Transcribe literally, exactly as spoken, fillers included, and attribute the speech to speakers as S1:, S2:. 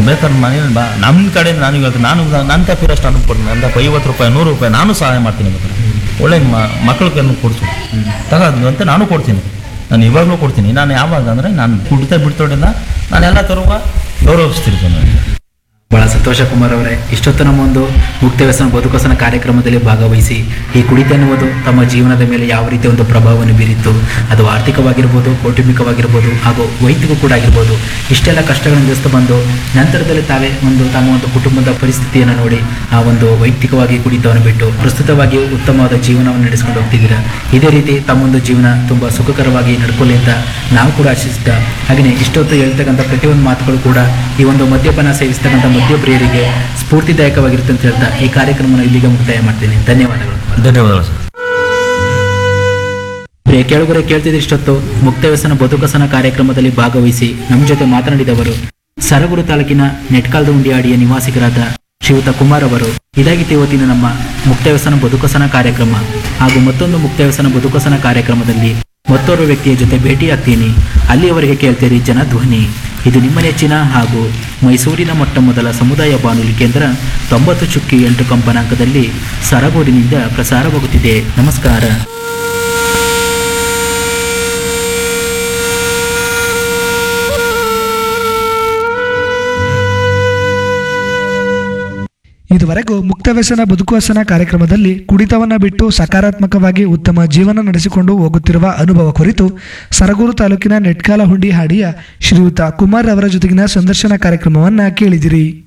S1: ಬೇಕಾದ್ರೆ ಮನೇಲಿ ಬಾ, ನಮ್ಮ ಕಡೆ ನಾನು ಇವತ್ತು ನಾನು ನನ್ನ ತಪ್ಪಿರೋಷ್ಟು ಅನುಭವ ಕೊಡ್ತೀನಿ, ನನ್ನ ತಪ್ಪ ಐವತ್ತು ರೂಪಾಯಿ ನೂರು ರೂಪಾಯಿ ನಾನು ಸಹಾಯ ಮಾಡ್ತೀನಿ ಬೇಕಾದ್ರೆ. ಒಳ್ಳೆ ಮಕ್ಕಳಿಗೆ ಕೊಡ್ತೀನಿ ತಗೋದು ಅಂತ ನಾನು ಕೊಡ್ತೀನಿ, ನಾನು ಇವಾಗಲೂ ಕೊಡ್ತೀನಿ. ನಾನು ಯಾವಾಗ ಅಂದರೆ ನಾನು ಕುಡಿತ ಬಿಡ್ತೋಡಿಂದ ನಾನೆಲ್ಲ ತರುವ ಗೌರವಿಸ್ತಿರ್ತೀನಿ.
S2: ಬಹಳ ಸಂತೋಷ ಕುಮಾರ್ ಅವರೇ, ಇಷ್ಟೊತ್ತು ನಮ್ಮ ಒಂದು ಮುಕ್ತ ವ್ಯಸನ ಬದುಕೋಸನ ಕಾರ್ಯಕ್ರಮದಲ್ಲಿ ಭಾಗವಹಿಸಿ ಈ ಕುಡಿತ ಎನ್ನುವುದು ತಮ್ಮ ಜೀವನದ ಮೇಲೆ ಯಾವ ರೀತಿ ಒಂದು ಪ್ರಭಾವವನ್ನು ಬೀರಿತ್ತು, ಅದು ಆರ್ಥಿಕವಾಗಿರ್ಬೋದು, ಕೌಟುಂಬಿಕವಾಗಿರ್ಬೋದು, ಹಾಗೂ ವೈಯಕ್ತಿಕ ಕೂಡ ಆಗಿರ್ಬೋದು, ಇಷ್ಟೆಲ್ಲ ಕಷ್ಟಗಳನ್ನು ಎದುರಿಸ್ತಾ ಬಂದು ನಂತರದಲ್ಲಿ ತಾವೇ ಒಂದು ತಮ್ಮ ಒಂದು ಕುಟುಂಬದ ಪರಿಸ್ಥಿತಿಯನ್ನು ನೋಡಿ ಆ ಒಂದು ವೈಯಕ್ತಿಕವಾಗಿ ಕುಡಿತವನ್ನು ಬಿಟ್ಟು ಪ್ರಸ್ತುತವಾಗಿ ಉತ್ತಮವಾದ ಜೀವನವನ್ನು ನಡೆಸ್ಕೊಂಡು ಹೋಗ್ತಿದ್ದೀರಾ. ಇದೇ ರೀತಿ ತಮ್ಮೊಂದು ಜೀವನ ತುಂಬ ಸುಖಕರವಾಗಿ ನಡ್ಕೊಳ್ಳಿ ಅಂತ ನಾವು ಕೂಡ ಆಶಿಸ್ತಾ, ಹಾಗೆಯೇ ಇಷ್ಟೊತ್ತು ಹೇಳ್ತಕ್ಕಂಥ ಪ್ರತಿಯೊಂದು ಮಾತುಗಳು ಕೂಡ ಈ ಒಂದು ಮದ್ಯಪಾನ ಸೇವಿಸ್ತಕ್ಕಂಥ ಮದ್ಯಪ್ರಿಯರಿಗೆ ಸ್ಫೂರ್ತಿದಾಯಕವಾಗಿರುತ್ತೆ ಅಂತ ಹೇಳ್ತಾ ಈ ಕಾರ್ಯಕ್ರಮವನ್ನು ಇಲ್ಲಿಗೆ ಮುಕ್ತಾಯ ಮಾಡ್ತೀನಿ. ಧನ್ಯವಾದಗಳು.
S1: ಧನ್ಯವಾದಗಳು ಸರ್.
S2: ಪ್ರಿಯ ಕೇಳುಗರೆ, ಕೇಳ್ತಿದ್ರೆ ಇಷ್ಟೊತ್ತು ಮುಕ್ತ ವ್ಯಸನ ಬದುಕಸನ ಕಾರ್ಯಕ್ರಮದಲ್ಲಿ ಭಾಗವಹಿಸಿ ನಮ್ಮ ಜೊತೆ ಮಾತನಾಡಿದವರು ಸರಗೂರು ತಾಲೂಕಿನ ನೆಟ್ಕಾಲ್ದ ಉಂಡಿಯಾಡಿಯ ನಿವಾಸಿಗರಾದ ಶ್ರೀಯುತ ಕುಮಾರ್ ಅವರು. ಇದಾಗಿತ್ತು ಇವತ್ತಿನ ನಮ್ಮ ಮುಕ್ತ ವ್ಯಸನ ಬದುಕಸನ ಕಾರ್ಯಕ್ರಮ. ಹಾಗೂ ಮತ್ತೊಂದು ಮುಕ್ತ ವ್ಯಸನ ಬದುಕಸನ ಕಾರ್ಯಕ್ರಮದಲ್ಲಿ ಮತ್ತೋರ್ವ ವ್ಯಕ್ತಿಯ ಜೊತೆ ಭೇಟಿಯಾಗ್ತೀನಿ. ಅಲ್ಲಿಯವರೆಗೆ ಕೇಳ್ತೀರಿ ಜನಧ್ವನಿ. ಇದು ನಿಮ್ಮ ನೆಚ್ಚಿನ ಹಾಗೂ ಮೈಸೂರಿನ ಮೊಟ್ಟ ಮೊದಲ ಸಮುದಾಯ ಬಾನುಲಿ ಕೇಂದ್ರ ತೊಂಬತ್ತು ಚುಕ್ಕಿ ಎಂಟು ಕಂಪನಾಂಕದಲ್ಲಿ ಸರಗೂರಿನಿಂದ ಪ್ರಸಾರವಾಗುತ್ತಿದೆ. ನಮಸ್ಕಾರ.
S3: ಇದುವರೆಗೂ ಮುಕ್ತ ವ್ಯಸನ ಬದುಕುವಸನ ಕಾರ್ಯಕ್ರಮದಲ್ಲಿ ಕುಡಿತವನ್ನ ಬಿಟ್ಟು ಸಕಾರಾತ್ಮಕವಾಗಿ ಉತ್ತಮ ಜೀವನ ನಡೆಸಿಕೊಂಡು ಹೋಗುತ್ತಿರುವ ಅನುಭವ ಕುರಿತು ಸರಗೂರು ತಾಲೂಕಿನ ನೆಟ್ಕಾಲಹುಂಡಿ ಹಾಡಿಯ ಶ್ರೀಯುತ ಕುಮಾರ್ ಅವರ ಜೊತೆಗಿನ ಸಂದರ್ಶನ ಕಾರ್ಯಕ್ರಮವನ್ನ ಕೇಳಿದಿರಿ.